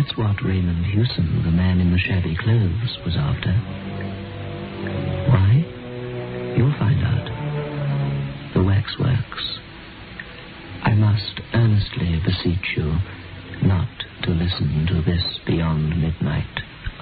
That's what Raymond Hewson, the man in the shabby clothes, was after. Why? You'll find out. The waxworks. I must earnestly beseech you not to listen to this beyond midnight.